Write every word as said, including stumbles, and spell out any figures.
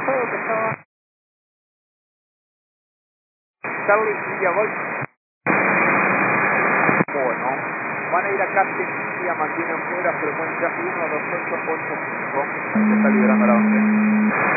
todo que estaba. Charlie, India Golf. Bueno, van a ir a Casting India, mantienen fuera frecuencia uno dos ocho ocho cinco. Ahí se está liberando la base.